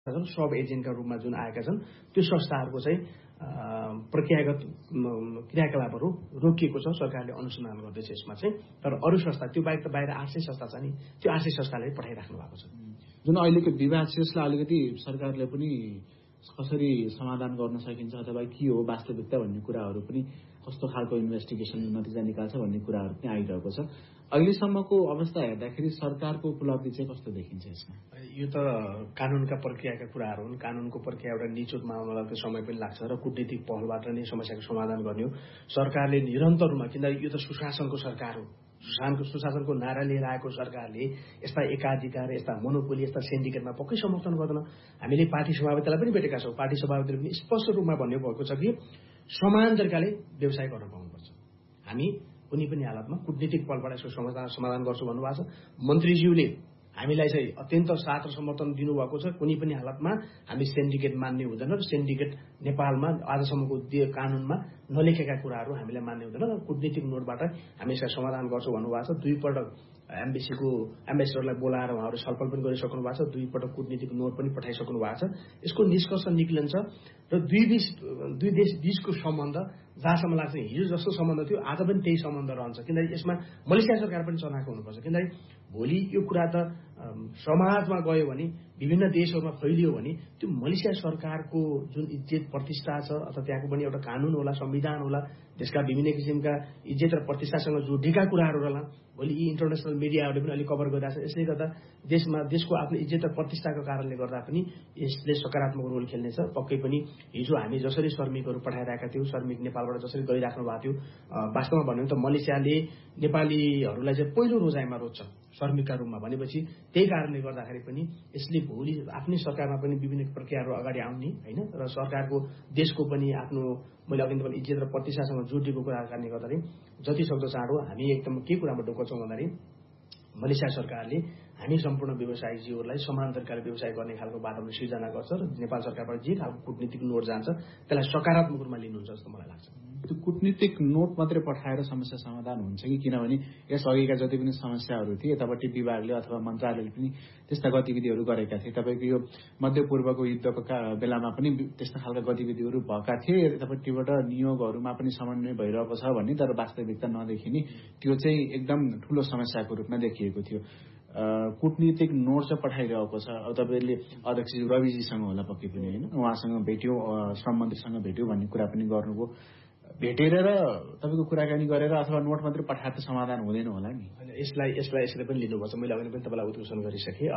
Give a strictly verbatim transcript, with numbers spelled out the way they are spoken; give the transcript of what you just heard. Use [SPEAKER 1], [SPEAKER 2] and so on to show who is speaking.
[SPEAKER 1] छन् सब एजेन्टका रूपमा जुन आएका छन् त्यो संस्थाहरूको चाहिँ प्रक्रियागत क्रियाकलापहरू रोकिएको छ। सरकारले अनुसन्धान गर्दैछ यसमा चाहिँ। तर अरू संस्था त्यो बाहेक त बाहिर आठ सय संस्था छ नि, त्यो आठ सय संस्थाले पठाइराख्नु भएको छ।
[SPEAKER 2] जुन अहिलेको विवाद छ यसलाई अलिकति सरकारले पनि कसरी समाधान गर्न सकिन्छ अथवा के हो वास्तविकता भन्ने कुराहरू पनि कस्तो खालको इन्भेस्टिगेसन नतिजा निकाल्छ भन्ने कुराहरू पनि आइरहेको छ। अहिलेसम्मको अवस्था हेर्दाखेरि सरकारको उपलब्धि चाहिँ कस्तो देखिन्छ यसमा?
[SPEAKER 1] यो त कानूनका प्रक्रियाका कुराहरू हुन्। कानूनको प्रक्रिया एउटा निचोटमा आउनलाई त समय पनि लाग्छ र कूटनीतिक पहलबाट नै समस्याको समाधान गर्ने हो। सरकारले निरन्तर रूपमा, किनकि यो त सुशासनको सरकार हो, सुशासनको सुशासनको नारा लिएर आएको सरकारले यस्ता एकाधिकार, यस्ता मोनोपोली, यस्ता सिन्डिकेटमा पक्कै समर्थन गर्दैन। हामीले पार्टी सभापतिलाई पनि भेटेका छौँ। पार्टी सभापतिले पनि स्पष्ट रूपमा भन्नुभएको छ कि समान तरिकाले व्यवसाय गर्न पाउनुपर्छ। हामी कुनै पनि हालतमा कूटनीतिक पलबाट यसको समाधान समाधान गर्छौँ भन्नुभएको छ। मन्त्रीज्यूले हामीलाई चाहिँ अत्यन्त साथ र समर्थन दिनुभएको छ। कुनै पनि हालतमा हामी सिन्डिकेट मान्ने हुँदैन र सिन्डिकेट नेपालमा आजसम्मको कानूनमा नलेखेका कुराहरू हामीलाई मान्ने हुँदैन र कूटनीतिक नोटबाट हामी यसलाई समाधान गर्छौँ भन्नुभएको छ। दुईपल्ट एम्बेसीको एम्बेसडरलाई बोलाएर उहाँहरू छलफल पनि गरिसक्नु भएको छ। दुईपल्ट कूटनीतिक नोट पनि पठाइसक्नु भएको छ। यसको निष्कर्ष निक्लिन्छ र दुई देश दुई देश बीचको सम्बन्ध जहाँसम्म लाग्छ हिजो जस्तो सम्बन्ध थियो आज पनि त्यही सम्बन्ध रहन्छ। किनकि यसमा मलेसिया सरकार पनि चनाखो हुनुपर्छ। किनकि भोलि यो कुरा त समाजमा गयो भने, विभिन्न देशहरूमा फैलियो भने त्यो मलेसिया सरकारको जुन इज्जत प्रतिष्ठा छ अथवा त्यहाँको पनि एउटा कानून होला, संविधान होला, देशका विभिन्न किसिमका इज्जत र प्रतिष्ठासँग जोडिएका कुराहरू होला। भोलि यी इन्टरनेसनल मिडियाहरूले पनि अलिक कभर गरिरहेको छ। यसले गर्दा देशमा देशको आफ्नो इज्जत र प्रतिष्ठाको कारणले गर्दा पनि यसले सकारात्मक रोल खेल्नेछ। पक्कै पनि हिजो हामी जसरी श्रमिकहरू पठाइरहेका थियौँ, श्रमिक नेपालबाट जसरी गरिराख्नु भएको थियो, वास्तवमा भन्यो भने त मलेसियाले नेपालीहरूलाई चाहिँ पहिलो रोजाइमा रोज्छ श्रमिकका रूपमा। भनेपछि त्यही कारणले गर्दाखेरि पनि यसले भोलि आफ्नै सरकारमा पनि विभिन्न प्रक्रियाहरू अगाडि आउने होइन र सरकारको देशको पनि आफ्नो मैले अघि पनि इज्जत र प्रतिष्ठासँग जोडिएको कुराको कारणले गर्दाखेरि जति सक्दो चाँडो हामी एकदम के कुरामा ढोका छौँ भन्दाखेरि मलेसिया सरकारले हामी सम्पूर्ण व्यवसायीजीहरूलाई समान तरिकाले व्यवसाय गर्ने खालको वातावरण सिर्जना गर्छ र नेपाल सरकारबाट जे खालको कूटनीतिक नोट जान्छ त्यसलाई सकारात्मक रूपमा लिनुहुन्छ जस्तो मलाई लाग्छ।
[SPEAKER 2] त्यो कूटनीतिक नोट मात्रै पठाएर समस्या समाधान हुन्छ कि? किनभने यस अघिका जति पनि समस्याहरू थिए यतापट्टि विभागले अथवा मन्त्रालयले पनि त्यस्ता गतिविधिहरू गरेका थिए। तपाईँको यो मध्यपूर्वको युद्धको बेलामा पनि त्यस्ता खालका गतिविधिहरू भएका थिए। यतापट्टिबाट नियोगहरूमा पनि समन्वय भइरहेको छ भन्ने, तर वास्तविकता नदेखिने त्यो चाहिँ एकदम ठूलो समस्याको रूपमा देखिएको थियो। कूटनीतिक नोट चाहिँ पठाइरहेको छ। अब तपाईँले अध्यक्ष रविजीसँग होला पक्कै पनि होइन, उहाँसँग भेट्यो, श्रम मन्त्रीसँग भेट्यो भन्ने कुरा पनि गर्नुभयो। भेटेर र तपाईँको कुराकानी गरेर अथवा नोट मात्रै पठाएर त समाधान हुँदैन होला नि?
[SPEAKER 1] यसलाई यसलाई यसरी पनि लिनुपर्छ। मैले अघि पनि तपाईँलाई उद्घोषण गरिसकेँ।